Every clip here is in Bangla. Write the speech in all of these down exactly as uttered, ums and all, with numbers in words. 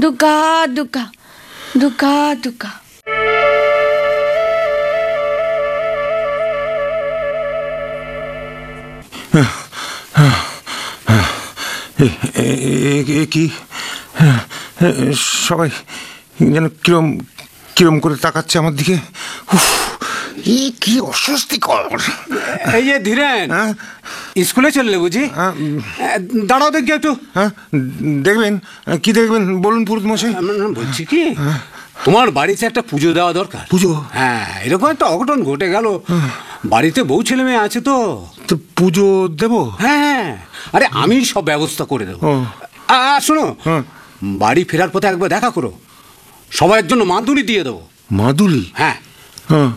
দুকা দুকা দুকা দুকা। কি সবাই যেন কিরম কিরম করে তাকাচ্ছে আমার দিকে। কি অস্বস্তিকর। এই যে ধীরেন, স্কুলে চললে বুঝি? দাঁড়াও দেখি একটু। হ্যাঁ দেখবেন? কি দেখবেন বলুন পুরোহিত মশাই। বলছি কি, তোমার বাড়িতে একটা পুজো দেওয়া দরকার। পুজো? হ্যাঁ, এরকম একটা অঘটন ঘটে গেল, বাড়িতে বউ ছেলে মেয়ে আছে তো। তো পুজো দেবো? হ্যাঁ, আরে আমি সব ব্যবস্থা করে দেবো। শোনো, বাড়ি ফেরার পথে একবার দেখা করো, সবাইয়ের জন্য মাদুলি দিয়ে দেবো। মাদুলি? হ্যাঁ হ্যাঁ।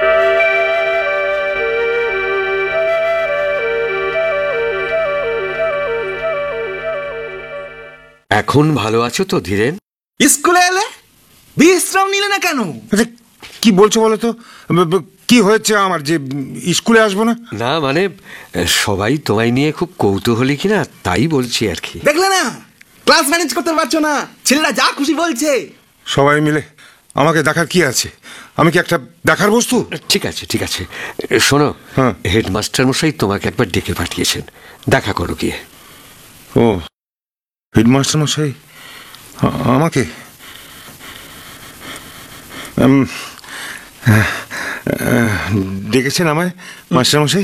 এখন ভালো আছো তো ধীরেন? স্কুলে এলে বিশ্রাম নিলে না কেন? কি বলছো বলো তো? কি হয়েছে আমার যে স্কুলে আসবো না? না মানে সবাই তোমায় নিয়ে খুব কৌতূহলী কিনা তাই বলছি আর কি। দেখলে না, ক্লাস ম্যানেজ করতে পারছো না, ছেলেরা যা খুশি বলছে। সবাই মিলে আমাকে দেখার কি আছে? আমি কি একটা দেখার বস্তু? ঠিক আছে ঠিক আছে, শোনো, হেডমাস্টার মশাই তোমাকে একবার ডেকে পাঠিয়েছেন, দেখা করো গিয়ে। ও, হেডমাস্টার মশাই আমাকে ডেকেছেন আমায়? মাস্টার মশাই?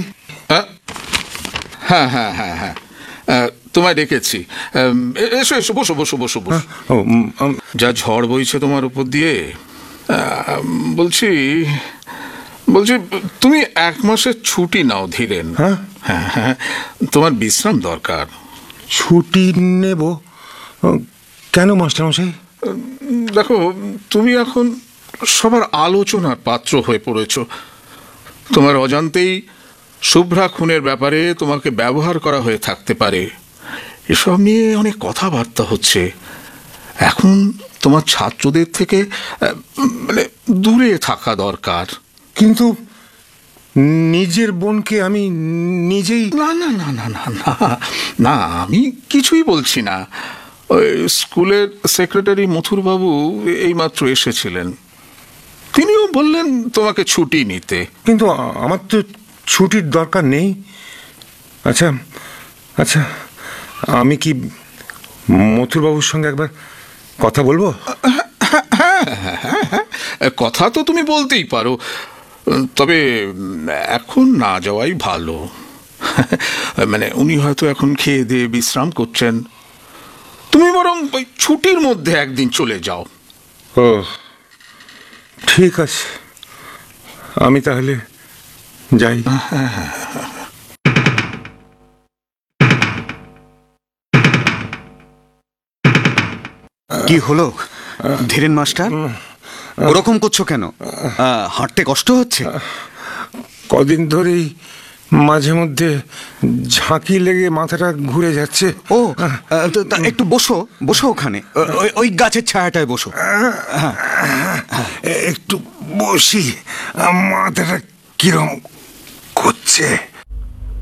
হ্যাঁ হ্যাঁ হ্যাঁ হ্যাঁ তোমায় ডেকেছি। এসো এসো, বসো বসো বসো বসো। যা ঝড় বইছে তোমার উপর দিয়ে। বলছি বলছি তুমি এক মাসের ছুটি নাও ধীরেন। হ্যাঁ হ্যাঁ, তোমার বিশ্রাম দরকার। ছুটি নেব কেন মাস্টার মশাই? দেখো, তুমি এখন সবার আলোচনার পাত্র হয়ে পড়েছ। তোমার অজান্তেই শুভ্রা খুনের ব্যাপারে তোমাকে ব্যবহার করা হয়ে থাকতে পারে, এসব নিয়ে অনেক কথাবার্তা হচ্ছে। এখন তোমার ছাত্রদের থেকে মানে দূরে থাকা দরকার। কিন্তু নিজের বোনকে আমি নিজেই... না না না না না না না, আমি কিছুই বলছি না। ওই স্কুলের সেক্রেটারি মথুরবাবু এইমাত্র এসেছিলেন, তিনিও বললেন তোমাকে ছুটি নিতে। কিন্তু আমার তো ছুটির দরকার নেই। আচ্ছা আচ্ছা, আমি কি মথুরবাবুর সঙ্গে একবার কথা বলবো? হ্যাঁ হ্যাঁ, কথা তো তুমি বলতেই পারো, তবে এখন না যাওয়াই ভালো। মানে উনি হয়তো এখন খেয়ে দিয়ে বিশ্রাম করছেন, তুমি বরং ওই ছুটির মধ্যে একদিন চলে যাও। ও ঠিক আছে, আমি তাহলে যাই। কি হলো ধীরেন মাস্টার, ওরকম করছো কেন? হাঁটতে কষ্ট হচ্ছে? কদিন ধরেই মাঝে মধ্যে ঝাঁকি লেগে মাথাটা ঘুরে যাচ্ছে। ও, একটু বসো বসো, ওখানে ওই গাছের ছায়াটায় বসো। একটু বসি, মাথাটা কিরম করছে।